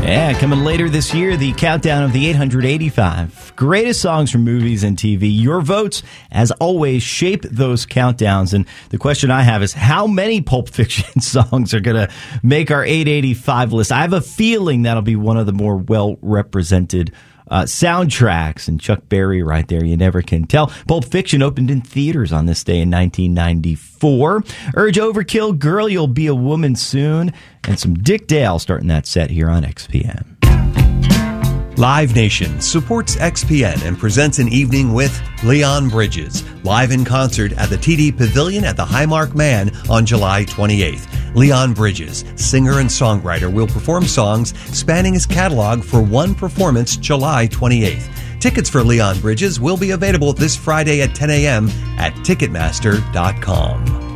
Yeah, coming later this year, the countdown of the 885 greatest songs from movies and TV. Your votes, as always, shape those countdowns. And the question I have is, how many Pulp Fiction songs are going to make our 885 list? I have a feeling that'll be one of the more well-represented soundtracks, and Chuck Berry right there, you never can tell. Pulp Fiction opened in theaters on this day in 1994. Urge Overkill, Girl, You'll Be a Woman Soon, and some Dick Dale starting that set here on XPN. Live Nation supports XPN and presents an evening with Leon Bridges, live in concert at the TD Pavilion at the Highmark Man on July 28th. Leon Bridges, singer and songwriter, will perform songs spanning his catalog for one performance July 28th. Tickets for Leon Bridges will be available this Friday at 10 a.m. at Ticketmaster.com.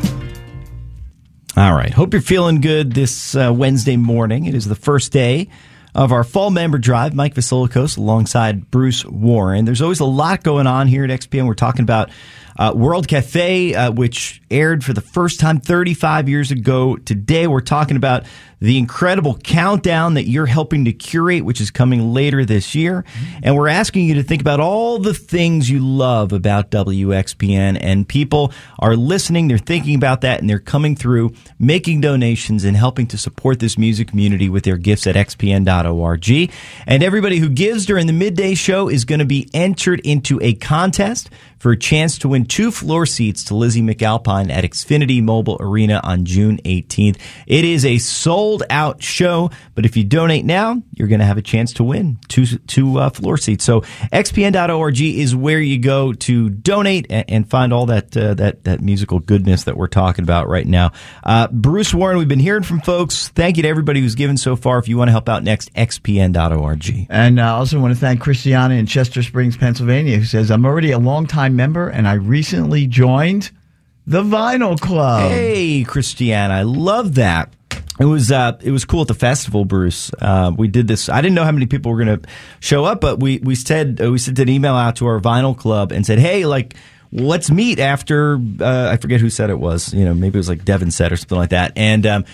All right. Hope you're feeling good this Wednesday morning. It is the first day of our fall member drive. Mike Vasilikos alongside Bruce Warren. There's always a lot going on here at XPN. We're talking about World Cafe, which aired for the first time 35 years ago today. We're talking about the incredible countdown that you're helping to curate, which is coming later this year. And we're asking you to think about all the things you love about WXPN. And people are listening, they're thinking about that, and they're coming through, making donations and helping to support this music community with their gifts at xpn.org. And everybody who gives during the midday show is going to be entered into a contest for a chance to win 2 floor seats to Lizzie McAlpine at Xfinity Mobile Arena on June 18th. It is a sold-out show, but if you donate now, you're going to have a chance to win two floor seats. So xpn.org is where you go to donate and find all that musical goodness that we're talking about right now. Bruce Warren, we've been hearing from folks. Thank you to everybody who's given so far. If you want to help out next, xpn.org. And I also want to thank Christiana in Chester Springs, Pennsylvania, who says, I'm already a longtime member, and I recently joined the Vinyl Club. Hey, Christiana, I love that. It was cool at the festival, Bruce. We did this. I didn't know how many people were going to show up, but we sent an email out to our Vinyl Club and said, hey, let's meet after. I forget who said it was. Maybe it was like Devin said or something like that. And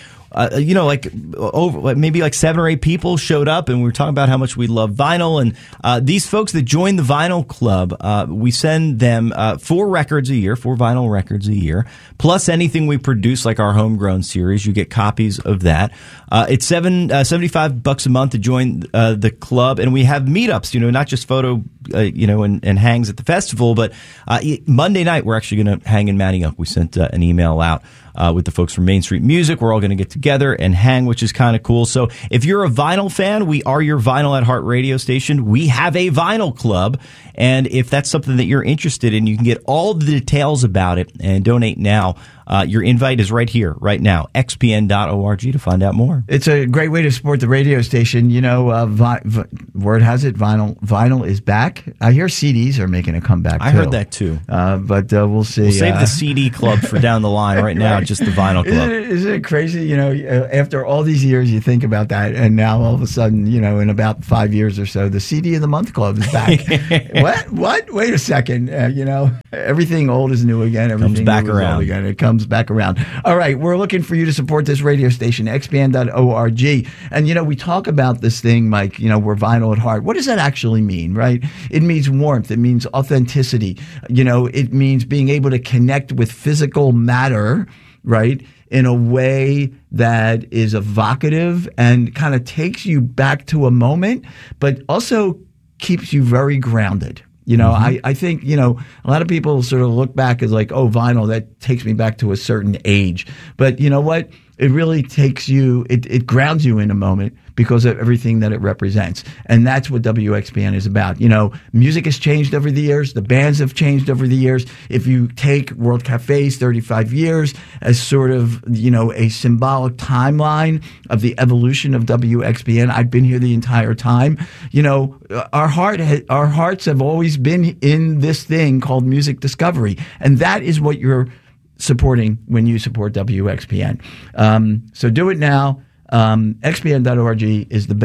maybe 7 or 8 people showed up, and we were talking about how much we love vinyl. And these folks that join the Vinyl Club, we send them 4 vinyl records a year, plus anything we produce, like our homegrown series. You get copies of that. It's $75 a month to join the club, and we have meetups. Not just photo, and hangs at the festival, but Monday night we're actually going to hang in Manayunk. We sent an email out with the folks from Main Street Music. We're all going to get together and hang, which is kind of cool. So if you're a vinyl fan, we are your Vinyl at Heart radio station. We have a Vinyl Club, and if that's something that you're interested in, you can get all the details about it and donate now. Your invite is right here, right now, xpn.org to find out more. It's a great way to support the radio station. Word has it, vinyl is back. I hear CDs are making a comeback, too. I heard that, too. But we'll see. We'll save the CD club for down the line. Right now, just the Vinyl Club. Isn't it crazy? After all these years, you think about that, and now all of a sudden, in about 5 years or so, the CD of the Month Club is back. What? Wait a second. Everything old is new again. Everything comes back new is around. Old again. It comes back around. All right, we're looking for you to support this radio station, xpn.org. And, we talk about this thing, Mike, we're vinyl at heart. What does that actually mean, right? It means warmth. It means authenticity. It means being able to connect with physical matter, right, in a way that is evocative and kind of takes you back to a moment, but also keeps you very grounded. I think, a lot of people sort of look back as like, oh, vinyl, that takes me back to a certain age. But you know what? It really takes you, it grounds you in a moment because of everything that it represents. And that's what WXPN is about. Music has changed over the years. The bands have changed over the years. If you take World Cafe's 35 years as sort of, a symbolic timeline of the evolution of WXPN, I've been here the entire time. Our hearts have always been in this thing called music discovery. And that is what you're supporting when you support WXPN. So do it now. XPN.org is the best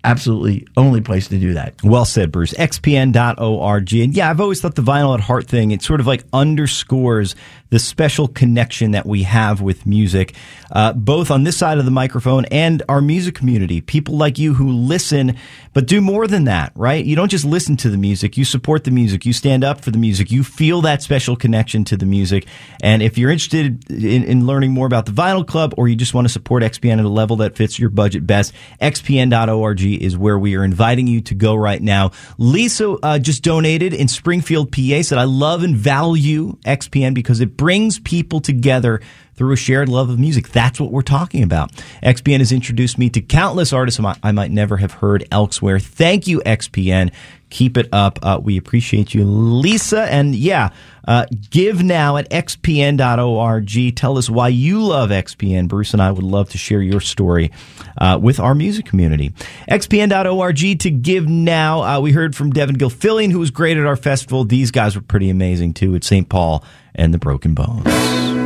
absolutely only place to do that. Well said, Bruce. XPN.org. And yeah, I've always thought the Vinyl at Heart thing, it sort of like underscores the special connection that we have with music, both on this side of the microphone and our music community. People like you who listen, but do more than that, right? You don't just listen to the music. You support the music. You stand up for the music. You feel that special connection to the music. And if you're interested in learning more about the Vinyl Club, or you just want to support XPN at a level that fits your budget best, XPN.org is where we are inviting you to go right now. Lisa just donated in Springfield, PA, said, I love and value XPN because it brings people together through a shared love of music. That's what we're talking about. XPN has introduced me to countless artists I might never have heard elsewhere. Thank you, XPN. Keep it up. We appreciate you, Lisa. And yeah, give now at xpn.org. Tell us why you love XPN. Bruce and I would love to share your story with our music community. xpn.org to give now. We heard from Devin Gilfillian, who was great at our festival. These guys were pretty amazing, too, at St. Paul and the Broken Bones.